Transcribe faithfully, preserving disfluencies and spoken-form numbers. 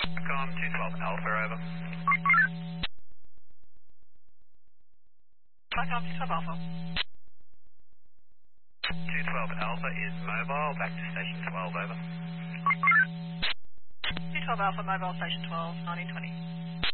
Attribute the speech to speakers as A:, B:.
A: Com two twelve Alpha, over.
B: Tricom two twelve Alpha.
A: two twelve Alpha is mobile, back to station twelve, over.
B: two twelve Alpha, mobile station twelve, nineteen twenty.